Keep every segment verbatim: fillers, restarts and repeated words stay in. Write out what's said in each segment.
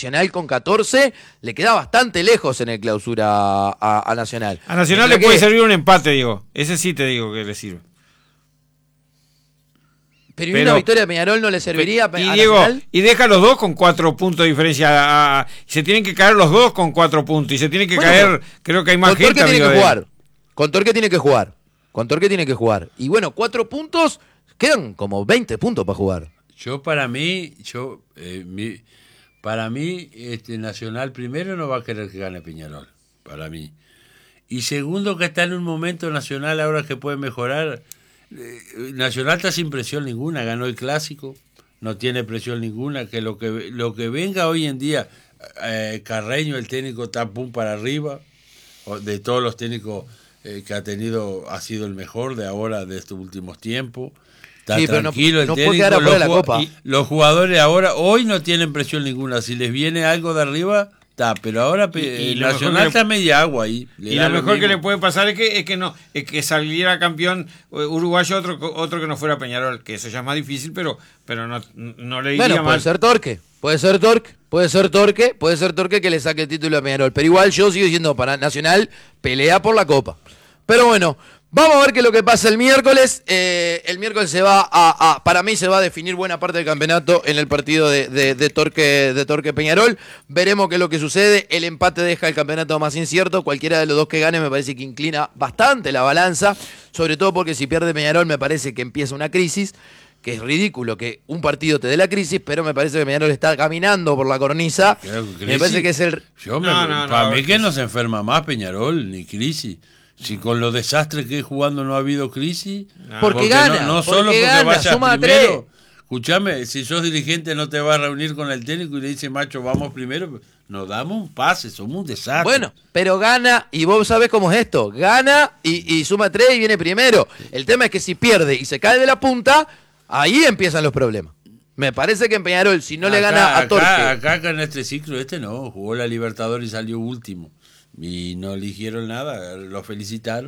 Nacional con catorce le queda bastante lejos en el clausura a, a, a Nacional. A Nacional le puede que... servir un empate, digo. Ese sí te digo que le sirve. Pero, pero una victoria de Peñarol no le serviría y, a Diego, Nacional. Y deja los dos con cuatro puntos de diferencia. A, a, se tienen que caer los dos con cuatro puntos. Y se tienen que bueno, caer, creo que hay más gente. Con Torque tiene que jugar. Con Torque tiene que jugar. Con Torque tiene que jugar. Y bueno, cuatro puntos, quedan como veinte puntos para jugar. Yo para mí, yo eh, mi, para mí, este Nacional primero no va a querer que gane Peñarol. Para mí. Y segundo que está en un momento Nacional ahora que puede mejorar. Nacional está sin presión ninguna, ganó el clásico, no tiene presión ninguna, que lo que lo que venga hoy en día, eh, Carreño, el técnico, está pum para arriba, de todos los técnicos eh, que ha tenido, ha sido el mejor de ahora, de estos últimos tiempos, está sí, tranquilo no, el no técnico, los, la Copa. los jugadores ahora, hoy no tienen presión ninguna, si les viene algo de arriba... Está, pero ahora y, y Nacional está media agua ahí. Y lo mejor que le puede pasar es que es que no es que saliera campeón uruguayo otro otro que no fuera Peñarol, que eso ya es más difícil, pero pero no, no le iría bueno, mal. Puede ser Torque, puede ser Torque, puede ser Torque, puede ser Torque que le saque el título a Peñarol, pero igual yo sigo diciendo para Nacional pelea por la Copa. Pero bueno, vamos a ver qué es lo que pasa el miércoles. Eh, el miércoles se va a, a, para mí se va a definir buena parte del campeonato en el partido de, de, de Torque de Torque Peñarol. Veremos qué es lo que sucede. El empate deja el campeonato más incierto. Cualquiera de los dos que gane me parece que inclina bastante la balanza, sobre todo porque si pierde Peñarol me parece que empieza una crisis, que es ridículo que un partido te dé la crisis, pero me parece que Peñarol está caminando por la cornisa. Me parece que es el... Yo me, no, no, para no, mí no, que no se enferma más Peñarol, ni crisis. Si con los desastres que es jugando no ha habido crisis. No. Porque, porque gana. No, no porque solo porque gana, vayas suma primero. Escuchame, si sos dirigente no te vas a reunir con el técnico y le dice, macho, vamos primero. Nos damos un pase, somos un desastre. Bueno, pero gana, y vos sabés cómo es esto. Gana y, y suma tres y viene primero. El tema es que si pierde y se cae de la punta, ahí empiezan los problemas. Me parece que en Peñarol, si no acá, le gana a Torque... Acá, acá, acá en este ciclo este no, jugó la Libertadores y salió último. Y no eligieron nada, lo felicitaron.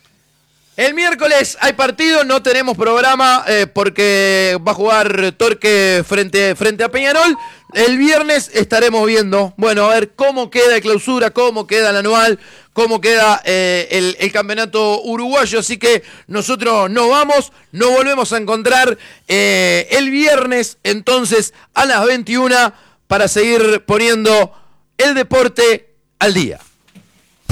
El miércoles hay partido, no tenemos programa eh, porque va a jugar Torque frente, frente a Peñarol. El viernes estaremos viendo, bueno, a ver cómo queda el clausura, cómo queda el anual, cómo queda eh, el, el campeonato uruguayo. Así que nosotros nos vamos, nos volvemos a encontrar eh, el viernes, entonces a las veintiuna, para seguir poniendo el deporte al día.